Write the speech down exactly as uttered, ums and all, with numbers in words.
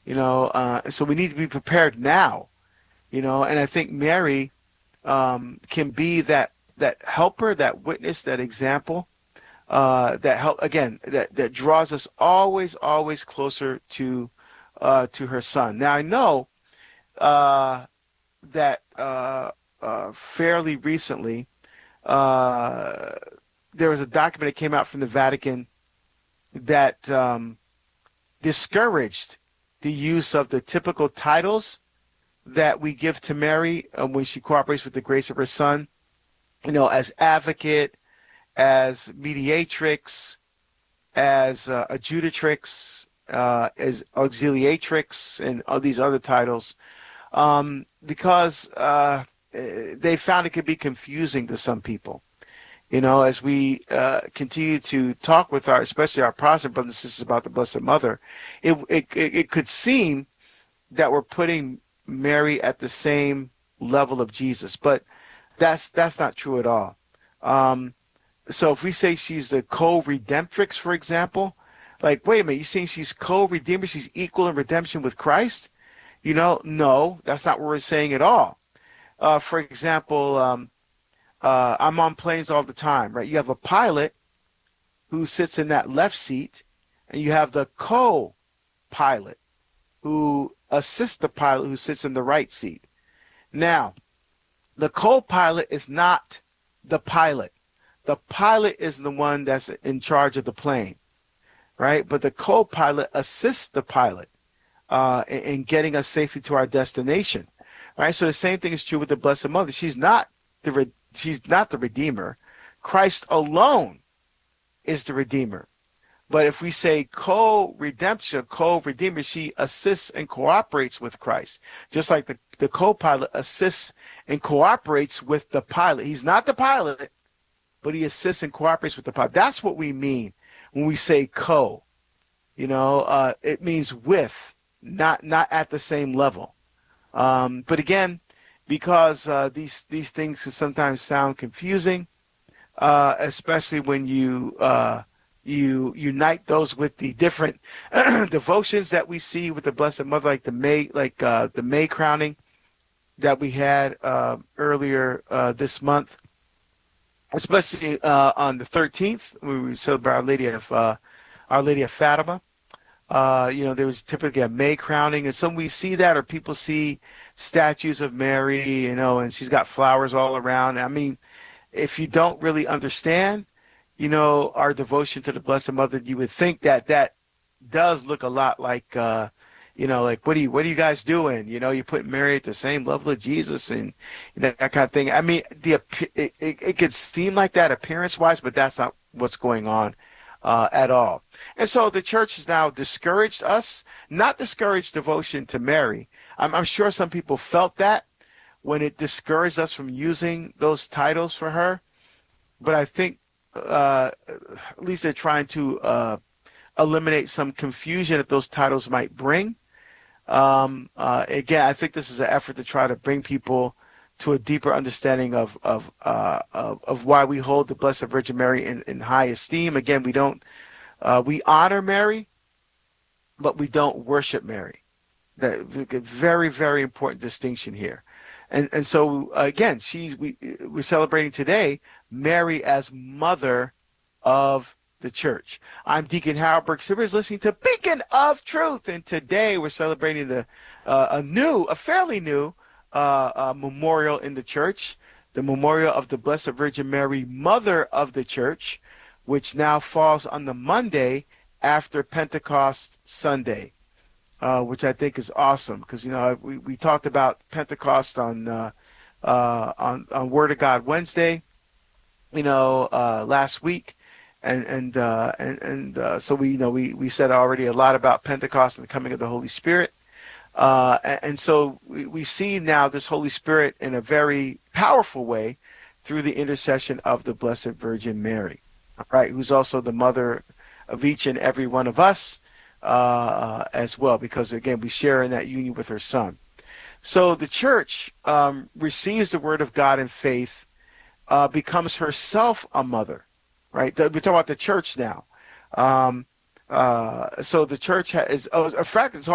You know, uh, so we need to be prepared now. You know, and I think Mary um, can be that that helper, that witness, that example, uh, that help again, that that draws us always, always closer to uh, to her son. Now I know uh, that uh, uh, fairly recently uh, there was a document that came out from the Vatican that um, discouraged the use of the typical titles that we give to Mary um, when she cooperates with the grace of her son, you know, as advocate, as mediatrix, as uh, adjudicatrix, uh, as auxiliatrix, and all these other titles, um, because uh, they found it could be confusing to some people. You know, as we uh, continue to talk with our, especially our Protestant brothers and sisters about the Blessed Mother, it, it it could seem that we're putting Mary at the same level of Jesus, but that's that's not true at all. Um, so if we say she's the co-redemptrix, for example, like, wait a minute, you saying she's co-redeemer, she's equal in redemption with Christ? You know, no, that's not what we're saying at all. Uh, for example, um, uh, I'm on planes all the time, right? You have a pilot who sits in that left seat, and you have the co-pilot who assists the pilot who sits in the right seat. Now, the co-pilot is not the pilot. The pilot is the one that's in charge of the plane, right? But the co-pilot assists the pilot uh, in, in getting us safely to our destination, right? So the same thing is true with the Blessed Mother. She's not the re- she's not the Redeemer. Christ alone is the Redeemer. But if we say co-redemption, co-redeemer, she assists and cooperates with Christ, just like the, the co-pilot assists and cooperates with the pilot. He's not the pilot, but he assists and cooperates with the pilot. That's what we mean when we say co. You know, uh, it means with, not not at the same level. Um, but again, because uh, these these things can sometimes sound confusing, uh, especially when you uh, you unite those with the different devotions that we see with the Blessed Mother, like the May, like uh, the May crowning that we had uh, earlier uh, this month, especially uh, on the thirteenth, when we celebrate Our Lady of uh, Our Lady of Fatima. Uh, you know, there was typically a May crowning, and some we see that, or people see statues of Mary, you know, and she's got flowers all around. I mean, if you don't really understand, you know, our devotion to the Blessed Mother, you would think that that does look a lot like, uh, you know, like what are you, what are you guys doing? You know, you put Mary at the same level of Jesus, and you know, that kind of thing. I mean, the it, it, it could seem like that appearance-wise, but that's not what's going on uh, at all. And so the church has now discouraged us, not discouraged devotion to Mary. I'm, I'm sure some people felt that when it discouraged us from using those titles for her, but I think uh, at least they're trying to uh, eliminate some confusion that those titles might bring. Um, uh, again, I think this is an effort to try to bring people to a deeper understanding of of uh, of, of why we hold the Blessed Virgin Mary in, in high esteem. Again, we don't uh, we honor Mary, but we don't worship Mary. That very very important distinction here. And and so again, she's we we're celebrating today Mary as Mother of the Church. I'm Deacon Harold Burke Sivers, listening to Beacon of Truth, and today we're celebrating the uh, a new, a fairly new uh, uh, memorial in the church, the memorial of the Blessed Virgin Mary, Mother of the Church, which now falls on the Monday after Pentecost Sunday. Uh, which I think is awesome because you know we, we talked about Pentecost on uh, uh, on on Word of God Wednesday, you know, uh, last week, and and uh, and, and uh, so we you know we, we said already a lot about Pentecost and the coming of the Holy Spirit, uh, and, and so we, we see now this Holy Spirit in a very powerful way through the intercession of the Blessed Virgin Mary, right, who's also the mother of each and every one of us. Uh, as well, because again, we share in that union with her son. So the church um, receives the word of God in faith, uh, becomes herself a mother, right? We're talking about the church now. Um, uh, so the church has, is, oh, in fact, it's